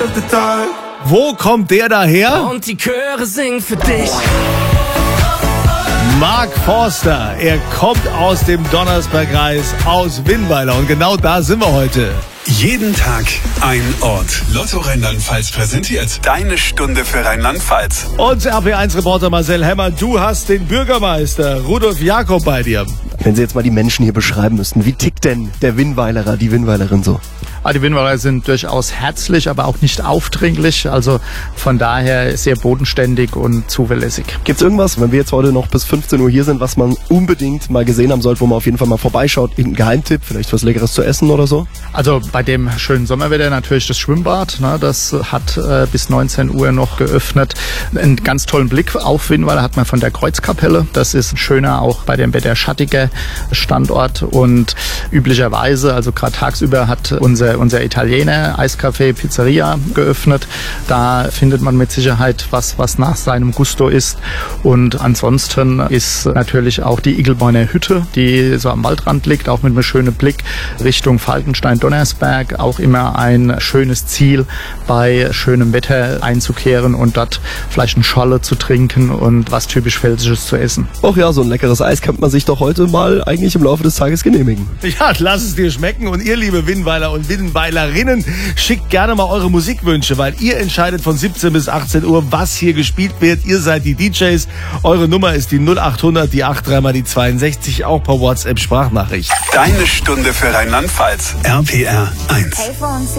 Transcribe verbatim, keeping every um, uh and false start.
Wo kommt der daher? Und die Chöre singen für dich. Mark Forster, er kommt aus dem Donnersbergkreis, aus Winnweiler. Und genau da sind wir heute. Jeden Tag ein Ort. Lotto Rheinland-Pfalz präsentiert deine Stunde für Rheinland-Pfalz. Und R P eins Reporter Marcel Hemmer, du hast den Bürgermeister Rudolf Jakob bei dir. Wenn Sie jetzt mal die Menschen hier beschreiben müssten, wie tickt denn der Winnweilerer, die Winnweilerin so? Ah, die Winnweiler sind durchaus herzlich, aber auch nicht aufdringlich. Also von daher sehr bodenständig und zuverlässig. Gibt's irgendwas, wenn wir jetzt heute noch bis fünfzehn Uhr hier sind, was man unbedingt mal gesehen haben sollte, wo man auf jeden Fall mal vorbeischaut? Irgendein Geheimtipp, vielleicht was Leckeres zu essen oder so? Also bei dem schönen Sommerwetter natürlich das Schwimmbad. Ne, das hat äh, bis neunzehn Uhr noch geöffnet. Einen ganz tollen Blick auf Winnweiler hat man von der Kreuzkapelle. Das ist ein schöner, auch bei dem Wetter schattiger Standort. Und üblicherweise, also gerade tagsüber, hat unser unser Italiener Eiscafé Pizzeria geöffnet. Da findet man mit Sicherheit was, was nach seinem Gusto ist. Und ansonsten ist natürlich auch die Igelborner Hütte, die so am Waldrand liegt, auch mit einem schönen Blick Richtung Falkenstein-Donnersberg. Auch immer ein schönes Ziel, bei schönem Wetter einzukehren und dort vielleicht eine Scholle zu trinken und was typisch Pfälzisches zu essen. Och ja, so ein leckeres Eis kann man sich doch heute mal eigentlich im Laufe des Tages genehmigen. Ja, lass es dir schmecken. Und ihr, liebe Winnweiler und Winnweilerinnen, schickt gerne mal eure Musikwünsche, weil ihr entscheidet von siebzehn bis achtzehn Uhr, was hier gespielt wird. Ihr seid die D Js. Eure Nummer ist die null acht hundert, die dreiundachtzig mal die zweiundsechzig, auch per WhatsApp-Sprachnachricht. Deine Stunde für Rheinland-Pfalz. R P R eins.